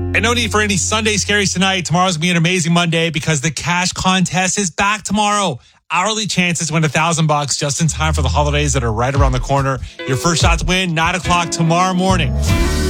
And no need for any Sunday scaries tonight. Tomorrow's going to be an amazing Monday because the cash contest is back tomorrow. Hourly chances to win $1,000 just in time for the holidays that are right around the corner. Your first shot to win, 9 o'clock tomorrow morning.